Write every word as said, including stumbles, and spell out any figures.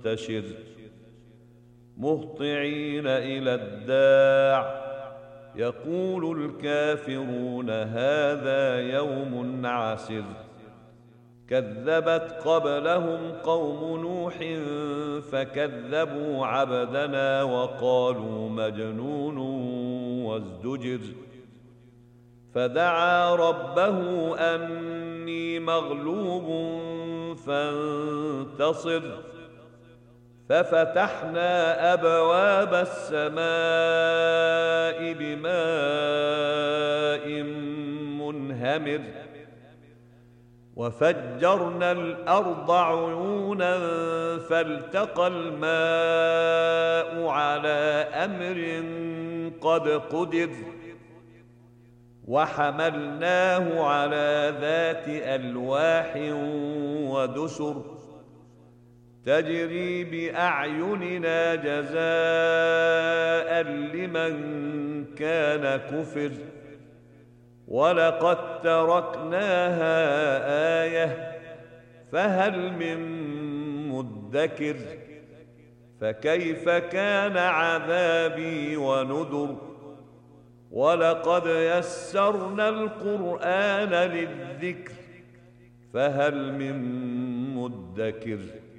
منتشر مهطعين إلى الداع يقول الكافرون هذا يوم عسر كذبت قبلهم قوم نوح فكذبوا عبدنا وقالوا مجنون وازدجر فدعا ربه أني مغلوب فانتصر ففتحنا أبواب السماء بماء منهمر وفجرنا الأرض عيونا فالتقى الماء على أمر قد قدر وحملناه على ذات ألواح ودسر تجري بأعيننا جزاء لمن كان كفر ولقد تركناها آية فهل من مدكر فكيف كان عذابي ونذر ولقد يسرنا القرآن للذكر فهل من مدكر